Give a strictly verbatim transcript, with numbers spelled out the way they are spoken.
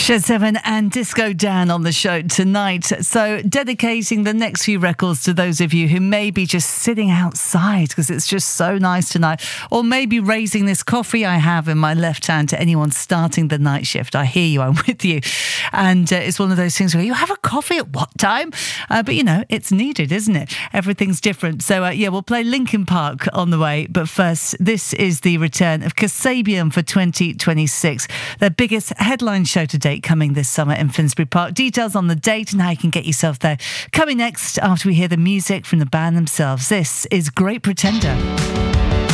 Shed seven and Disco Dan on the show tonight. So dedicating the next few records to those of you who may be just sitting outside because it's just so nice tonight, or maybe raising this coffee I have in my left hand to anyone starting the night shift. I hear you, I'm with you. And uh, it's one of those things where you have a coffee at what time? Uh, but you know, it's needed, isn't it? Everything's different. So uh, yeah, we'll play Linkin Park on the way. But first, this is the return of Kasabian for twenty twenty-six. Their biggest headline show to date coming this summer in Finsbury Park. Details on the date and how you can get yourself there coming next after we hear the music from the band themselves. This is Great Pretender.